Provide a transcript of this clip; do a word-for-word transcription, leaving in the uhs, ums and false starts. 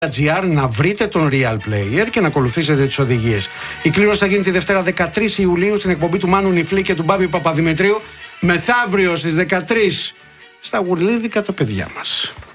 να βρείτε τον Real Player και να ακολουθήσετε τις οδηγίες. Η κλήρωση θα γίνει τη Δευτέρα δεκατρείς Ιουλίου στην εκπομπή του Μάνου Νιφλή και του Μπάμπη Παπαδημητρίου. Μεθαύριο στις δεκατρείς στα γουρλίδικα τα παιδιά μας.